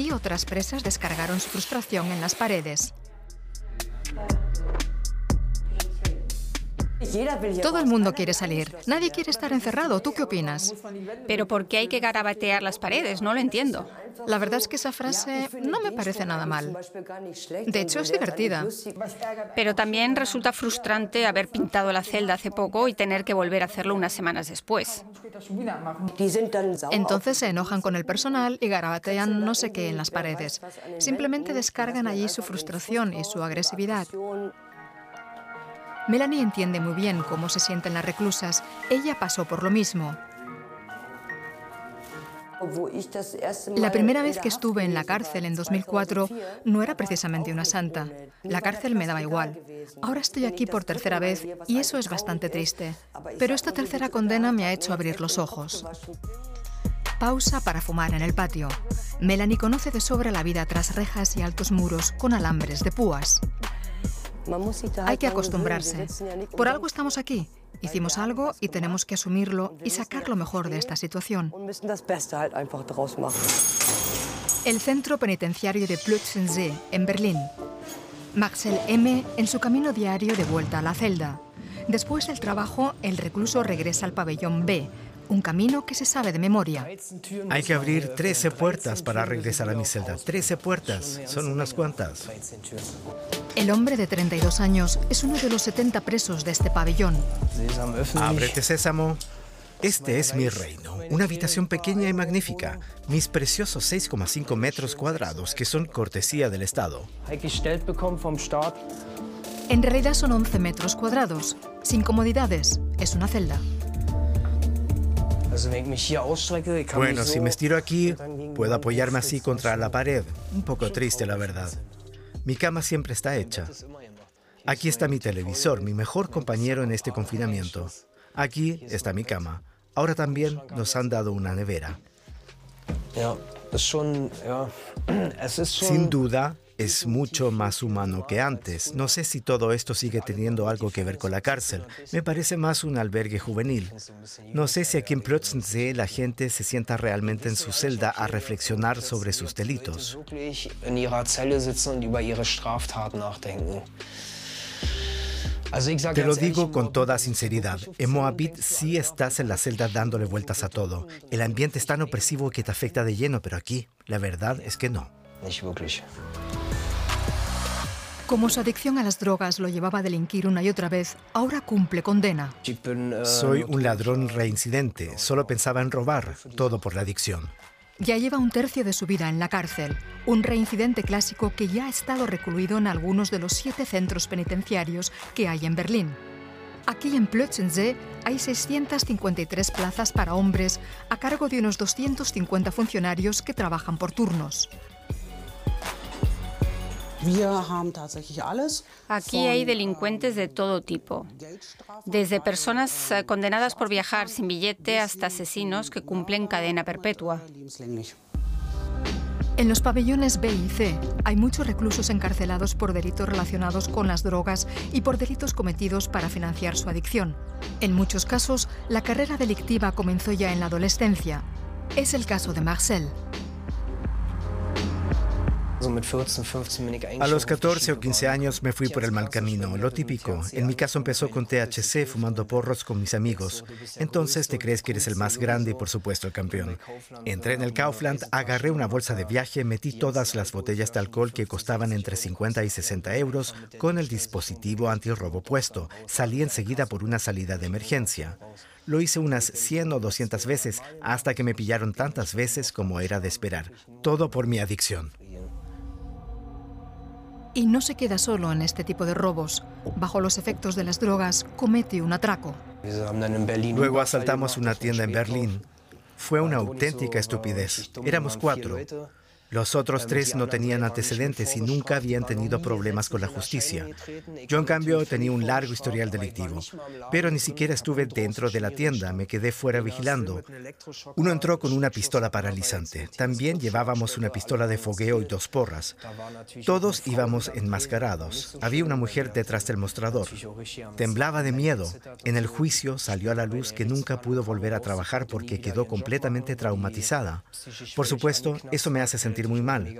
y otras presas descargaron su frustración en las paredes. Todo el mundo quiere salir. Nadie quiere estar encerrado. ¿Tú qué opinas? Pero ¿por qué hay que garabatear las paredes? No lo entiendo. La verdad es que esa frase no me parece nada mal. De hecho, es divertida. Pero también resulta frustrante haber pintado la celda hace poco y tener que volver a hacerlo unas semanas después. Entonces se enojan con el personal y garabatean no sé qué en las paredes. Simplemente descargan allí su frustración y su agresividad. Melanie entiende muy bien cómo se sienten las reclusas. Ella pasó por lo mismo. La primera vez que estuve en la cárcel en 2004 no era precisamente una santa. La cárcel me daba igual. Ahora estoy aquí por tercera vez y eso es bastante triste. Pero esta tercera condena me ha hecho abrir los ojos. Pausa para fumar en el patio. Melanie conoce de sobra la vida tras rejas y altos muros con alambres de púas. Hay que acostumbrarse. Por algo estamos aquí. Hicimos algo y tenemos que asumirlo y sacar lo mejor de esta situación. El centro penitenciario de Plötzensee, en Berlín. Marcel M. en su camino diario de vuelta a la celda. Después del trabajo, el recluso regresa al pabellón B, un camino que se sabe de memoria. Hay que abrir 13 puertas para regresar a mi celda. 13 puertas, son unas cuantas. El hombre de 32 años es uno de los 70 presos de este pabellón. Ábrete, sésamo. Este es mi reino, una habitación pequeña y magnífica. Mis preciosos 6,5 metros cuadrados, que son cortesía del Estado. En realidad son 11 metros cuadrados, sin comodidades. Es una celda. Bueno, si me estiro aquí, puedo apoyarme así contra la pared. Un poco triste, la verdad. Mi cama siempre está hecha. Aquí está mi televisor, mi mejor compañero en este confinamiento. Aquí está mi cama. Ahora también nos han dado una nevera. Sin duda, es mucho más humano que antes. No sé si todo esto sigue teniendo algo que ver con la cárcel. Me parece más un albergue juvenil. No sé si aquí en Plötzensee la gente se sienta realmente en su celda a reflexionar sobre sus delitos. Te lo digo con toda sinceridad. En Moabit sí estás en la celda dándole vueltas a todo. El ambiente es tan opresivo que te afecta de lleno, pero aquí la verdad es que no. Como su adicción a las drogas lo llevaba a delinquir una y otra vez, ahora cumple condena. Soy un ladrón reincidente. Solo pensaba en robar, todo por la adicción. Ya lleva un tercio de su vida en la cárcel, un reincidente clásico que ya ha estado recluido en algunos de los 7 centros penitenciarios que hay en Berlín. Aquí en Plötzensee hay 653 plazas para hombres a cargo de unos 250 funcionarios que trabajan por turnos. Aquí hay delincuentes de todo tipo, desde personas condenadas por viajar sin billete hasta asesinos que cumplen cadena perpetua. En los pabellones B y C hay muchos reclusos encarcelados por delitos relacionados con las drogas y por delitos cometidos para financiar su adicción. En muchos casos, la carrera delictiva comenzó ya en la adolescencia. Es el caso de Marcel. A los 14 o 15 años me fui por el mal camino, lo típico. En mi caso empezó con THC, fumando porros con mis amigos. Entonces te crees que eres el más grande y por supuesto el campeón. Entré en el Kaufland, agarré una bolsa de viaje, metí todas las botellas de alcohol que costaban entre 50 y 60 euros con el dispositivo antirrobo puesto. Salí enseguida por una salida de emergencia. Lo hice unas 100 o 200 veces hasta que me pillaron tantas veces como era de esperar. Todo por mi adicción. Y no se queda solo en este tipo de robos. Bajo los efectos de las drogas, comete un atraco. Luego asaltamos una tienda en Berlín. Fue una auténtica estupidez. Éramos 4. Los otros 3 no tenían antecedentes y nunca habían tenido problemas con la justicia. Yo, en cambio, tenía un largo historial delictivo. Pero ni siquiera estuve dentro de la tienda, me quedé fuera vigilando. Uno entró con una pistola paralizante. También llevábamos una pistola de fogueo y 2 porras. Todos íbamos enmascarados. Había una mujer detrás del mostrador. Temblaba de miedo. En el juicio salió a la luz que nunca pudo volver a trabajar porque quedó completamente traumatizada. Por supuesto, eso me hace sentir muy mal.